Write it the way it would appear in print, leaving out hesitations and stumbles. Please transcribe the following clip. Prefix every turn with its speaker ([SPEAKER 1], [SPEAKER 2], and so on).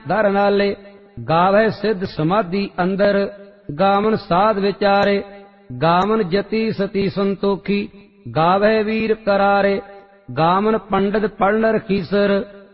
[SPEAKER 1] ਦਰ ਨਾਲੇ। ਗਾਵੈ ਸਿੱਧ ਸਮਾਧੀ ਅੰਦਰ, ਗਾਵਨ ਸਾਧ ਵਿਚਾਰੇ। ਗਾਵਨ ਜਤੀ ਸਤੀ ਸੰਤੋਖੀ, ਗਾਵੈ ਵੀਰ करारे। गावन पंडित पढ़ रखीसर,